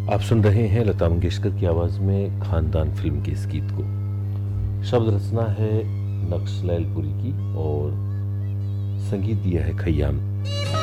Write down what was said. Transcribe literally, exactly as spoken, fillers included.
आप सुन रहे हैं लता मंगेशकर की आवाज़ में खानदान फिल्म के इस गीत को। शब्द रचना है नक्श लैलपुरी की और संगीत दिया है खयाम।